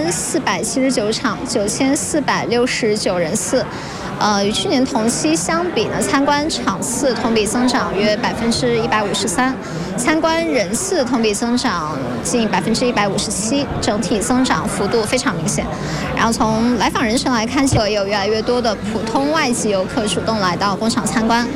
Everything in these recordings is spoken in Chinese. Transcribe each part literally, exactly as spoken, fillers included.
千四百七十九场，九千四百六十九人次。呃，与去年同期相比呢，参观场次同比增长约百分之一百五十三，参观人次同比增长近百分之一百五十七，整体增长幅度非常明显。然后从来访人群来看，也有越来越多的普通外籍游客主动来到工厂参观。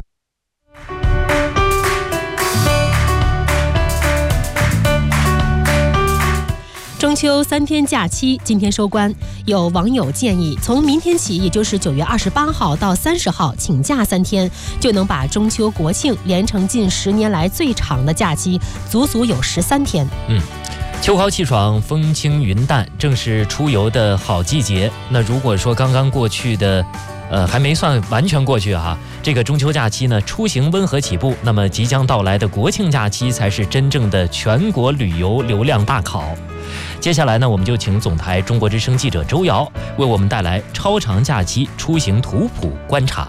中秋三天假期今天收官，有网友建议，从明天起，也就是九月二十八号到三十号，请假三天，就能把中秋国庆连成近十年来最长的假期，足足有十三天。 嗯，秋高气爽，风轻云淡，正是出游的好季节。那如果说刚刚过去的，呃，还没算完全过去哈，这个中秋假期呢，出行温和起步，那么即将到来的国庆假期才是真正的全国旅游流量大考。接下来呢，我们就请总台中国之声记者周瑶为我们带来超长假期出行图谱观察。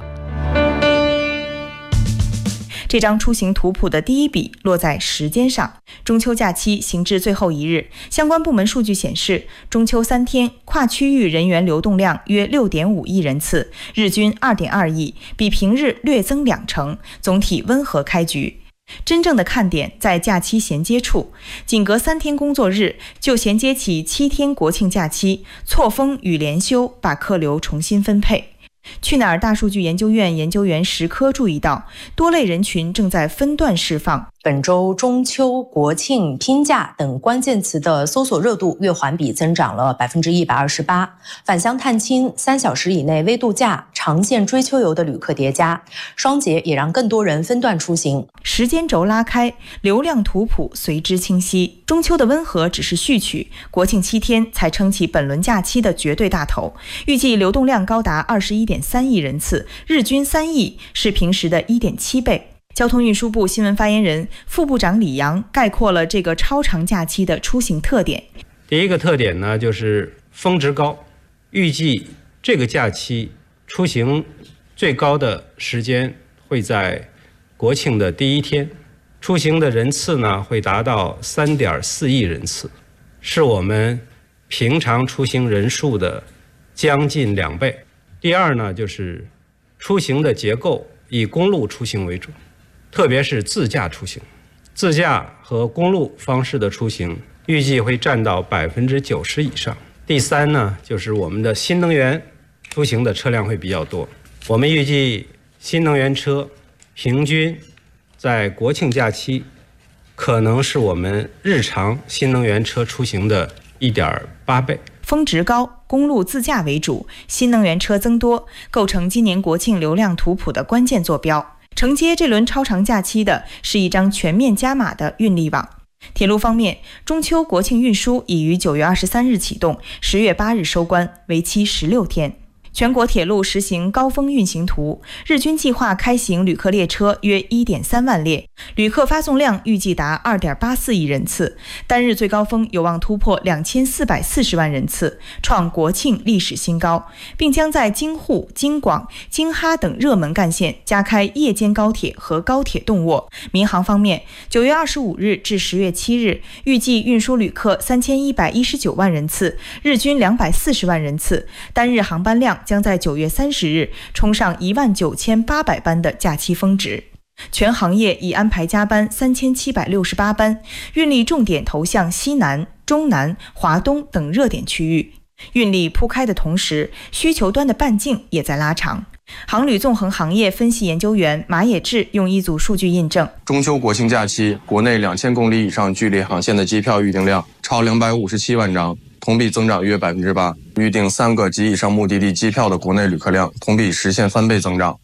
这张出行图谱的第一笔落在时间上，中秋假期行至最后一日，相关部门数据显示，中秋三天跨区域人员流动量约 六点五亿人次，日均 二点二亿，比平日略增两成，总体温和开局。真正的看点在假期衔接处，仅隔三天工作日就衔接起七天国庆假期，错峰与连休把客流重新分配。去哪儿大数据研究院研究员石科注意到，多类人群正在分段释放。 本周中秋、国庆、拼假等关键词的搜索热度月环比增长了百分之一百二十八，返乡探亲、三小时以内微度假、长线追秋游的旅客叠加，双节也让更多人分段出行。 时间轴拉开，流量图谱随之清晰。中秋的温和只是序曲，国庆七天才撑起本轮假期的绝对大头。预计流动量高达 二十一点三亿人次，日均三亿，是平时的 一点七倍。交通运输部新闻发言人、副部长李阳概括了这个超长假期的出行特点。 第一个特点呢，就是峰值高，预计这个假期出行最高的时间会在国庆的第一天，出行的人次呢会达到 三点四亿人次，是我们平常出行人数的将近两倍。第二呢，就是出行的结构以公路出行为主，特别是自驾出行，自驾和公路方式的出行预计会占到百分之九十以上。第三呢，就是我们的新能源出行的车辆会比较多，我们预计新能源车平均在国庆假期可能是我们日常新能源车出行的 一点八倍。 峰值高，公路自驾为主，新能源车增多，构成今年国庆流量图谱的关键坐标。承接这轮超长假期的是一张全面加码的运力网。铁路方面，中秋国庆运输已于九月二十三日启动，十月八日收官，为期十六天。全国铁路实行高峰运行图，日均计划开行旅客列车约 一点三万列，旅客发送量预计达 二点八四亿人次，单日最高峰有望突破两千四百四十万人次，创国庆历史新高，并将在京沪、京广、京哈等热门干线加开夜间高铁和高铁动卧。民航方面，九月二十五日至十月七日，预计运输旅客三千一百一十九万人次，日均两百四十万人次，单日航班量将在九月三十日冲上一万九千八百班的假期峰值。全行业已安排加班三千七百六十八班，运力重点投向西南、中南、华东等热点区域。运力铺开的同时，需求端的半径也在拉长。航旅纵横行业分析研究员马野志用一组数据印证， 中秋国庆假期国内两千公里以上距离航线的机票预订量超两百五十七万张，同比增长约 百分之八， 预订三个及以上目的地机票的国内旅客量同比实现翻倍增长。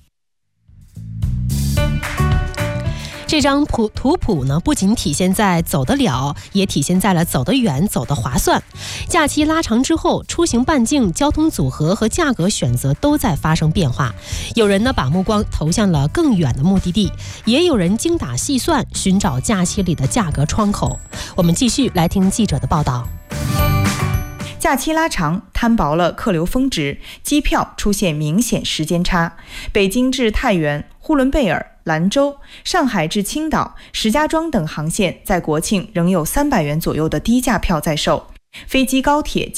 这张图图谱呢，不仅体现在走得了，也体现在了走得远、走得划算。假期拉长之后，出行半径、交通组合和价格选择都在发生变化。有人呢把目光投向了更远的目的地，也有人精打细算，寻找假期里的价格窗口。我们继续来听记者的报道。 假期拉长，摊薄了客流峰值，机票出现明显时间差。北京至太原、呼伦贝尔、兰州、上海至青岛、石家庄等航线在国庆仍有三百元左右的低价票在售。飞机、高铁